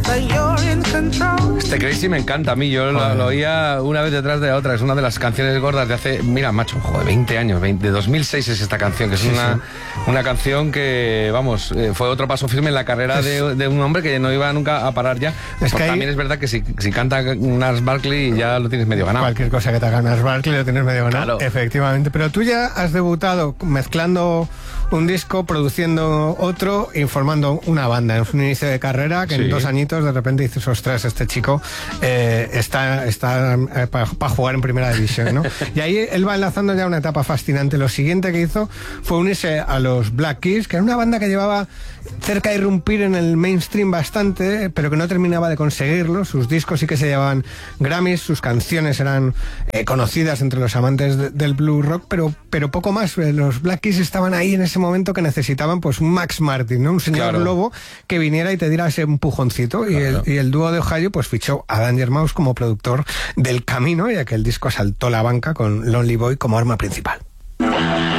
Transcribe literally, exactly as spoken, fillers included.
Este Crazy me encanta a mí, yo lo, lo oía una vez detrás de la otra, es una de las canciones gordas de hace, mira, macho, joder, veinte años, veinte, de dos mil seis es esta canción, que es sí, una, sí. una canción que, vamos, eh, fue otro paso firme en la carrera es... de, de un hombre que no iba nunca a parar ya. Es que hay... También es verdad que si, si canta Gnarls Barkley ya lo tienes medio ganado. Cualquier cosa que te haga Gnarls Barkley lo tienes medio ganado, claro. Efectivamente, pero tú ya has debutado mezclando un disco, produciendo otro, informando una banda. Es un inicio de carrera que sí. en dos añitos de repente dices, ostras, este chico eh, está, está eh, para pa jugar en primera división, ¿no? Y ahí él va enlazando ya una etapa fascinante. Lo siguiente que hizo fue unirse a los Black Keys, que era una banda que llevaba cerca de irrumpir en el mainstream bastante, pero que no terminaba de conseguirlo. Sus discos sí que se llevaban Grammys, sus canciones eran eh, conocidas entre los amantes de, del blues rock, pero, pero poco más. Los Black Keys estaban ahí en ese momento que necesitaban pues un Max Martin, ¿no? Un señor claro. lobo que viniera y te diera ese empujoncito. Claro. Y, el, y el dúo de Ohio pues fichó a Danger Mouse como productor del camino, y aquel disco asaltó la banca con Lonely Boy como arma principal.